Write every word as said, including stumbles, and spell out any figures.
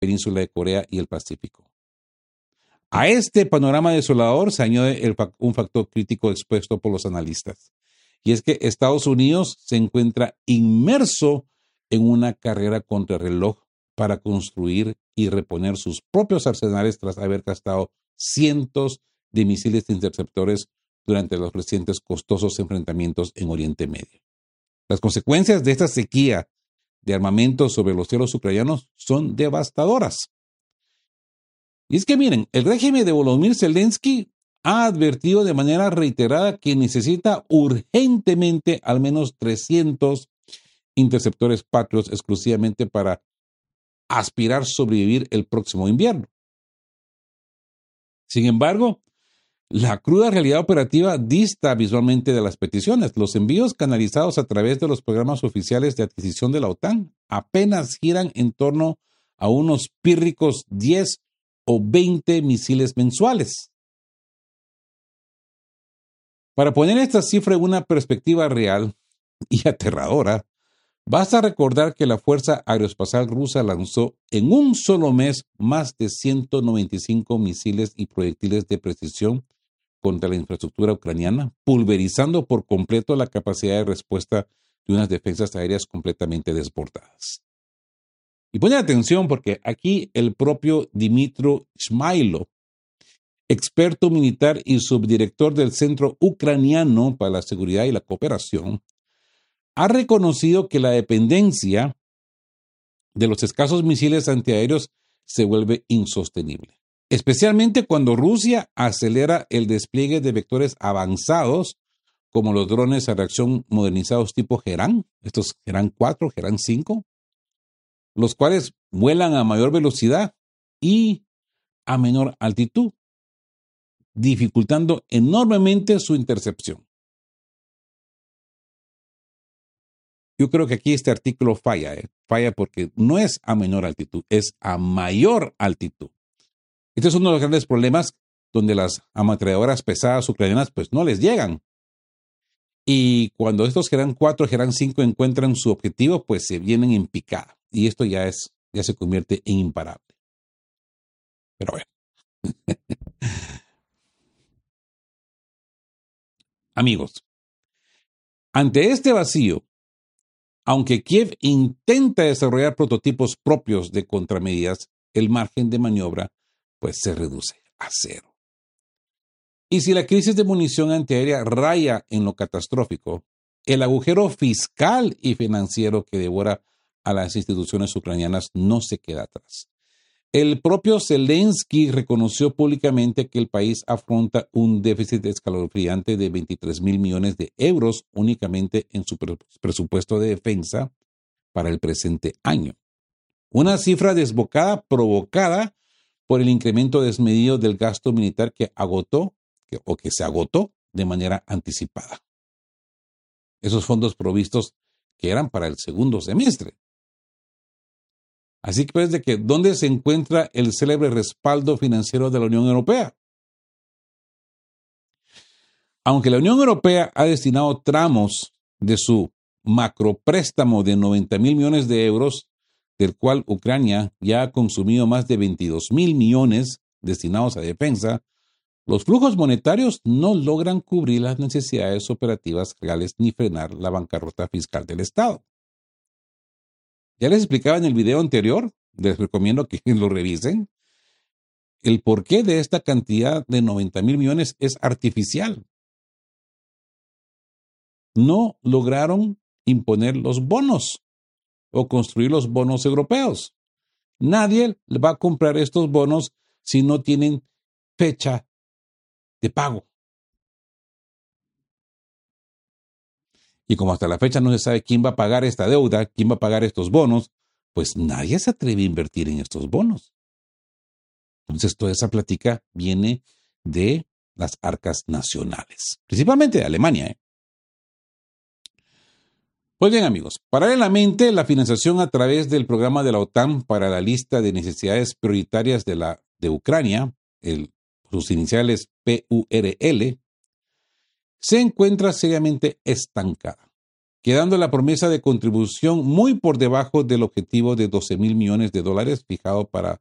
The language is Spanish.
península de Corea y el Pacífico. A este panorama desolador se añade el, un factor crítico expuesto por los analistas, y es que Estados Unidos se encuentra inmerso en una carrera contra el reloj para construir y reponer sus propios arsenales tras haber gastado cientos de misiles interceptores durante los recientes costosos enfrentamientos en Oriente Medio. Las consecuencias de esta sequía de armamento sobre los cielos ucranianos son devastadoras. Y es que miren, el régimen de Volodymyr Zelensky ha advertido de manera reiterada que necesita urgentemente al menos trescientos interceptores Patriot exclusivamente para aspirar a sobrevivir el próximo invierno. Sin embargo, la cruda realidad operativa dista visualmente de las peticiones. Los envíos canalizados a través de los programas oficiales de adquisición de la OTAN apenas giran en torno a unos pírricos diez o veinte misiles mensuales. Para poner esta cifra en una perspectiva real y aterradora, basta recordar que la Fuerza Aeroespacial Rusa lanzó en un solo mes más de ciento noventa y cinco misiles y proyectiles de precisión contra la infraestructura ucraniana, pulverizando por completo la capacidad de respuesta de unas defensas aéreas completamente desbordadas. Y ponen atención porque aquí el propio Dmytro Shmailov, experto militar y subdirector del Centro Ucraniano para la Seguridad y la Cooperación, ha reconocido que la dependencia de los escasos misiles antiaéreos se vuelve insostenible, especialmente cuando Rusia acelera el despliegue de vectores avanzados como los drones a reacción modernizados tipo Gerán, estos Gerán cuatro, Gerán cinco, los cuales vuelan a mayor velocidad y a menor altitud, dificultando enormemente su intercepción. Yo creo que aquí este artículo falla, ¿eh? Falla porque no es a menor altitud, es a mayor altitud. Este es uno de los grandes problemas donde las ametralladoras pesadas ucranianas pues no les llegan. Y cuando estos Gerán cuatro, Gerán cinco encuentran su objetivo, pues se vienen en picada. Y esto ya es, ya se convierte en imparable. Pero bueno. Amigos, ante este vacío, aunque Kiev intenta desarrollar prototipos propios de contramedidas, el margen de maniobra pues se reduce a cero. Y si la crisis de munición antiaérea raya en lo catastrófico, el agujero fiscal y financiero que devora a las instituciones ucranianas no se queda atrás. El propio Zelensky reconoció públicamente que el país afronta un déficit escalofriante de veintitrés mil millones de euros únicamente en su presupuesto de defensa para el presente año. Una cifra desbocada provocada por el incremento desmedido del gasto militar que agotó que, o que se agotó de manera anticipada. Esos fondos provistos que eran para el segundo semestre. Así que, pues, de que ¿dónde se encuentra el célebre respaldo financiero de la Unión Europea? Aunque la Unión Europea ha destinado tramos de su macropréstamo de noventa mil millones de euros, del cual Ucrania ya ha consumido más de veintidós mil millones destinados a defensa, los flujos monetarios no logran cubrir las necesidades operativas reales ni frenar la bancarrota fiscal del Estado. Ya les explicaba en el video anterior, les recomiendo que lo revisen, el porqué de esta cantidad de noventa mil millones es artificial. No lograron imponer los bonos o construir los bonos europeos. Nadie va a comprar estos bonos si no tienen fecha de pago. Y como hasta la fecha no se sabe quién va a pagar esta deuda, quién va a pagar estos bonos, pues nadie se atreve a invertir en estos bonos. Entonces toda esa plática viene de las arcas nacionales, principalmente de Alemania, ¿eh? Pues bien, amigos, paralelamente la financiación a través del programa de la OTAN para la lista de necesidades prioritarias de, la, de Ucrania, el, sus iniciales P U R L, se encuentra seriamente estancada. quedando la promesa de contribución muy por debajo del objetivo de doce mil millones de dólares fijado para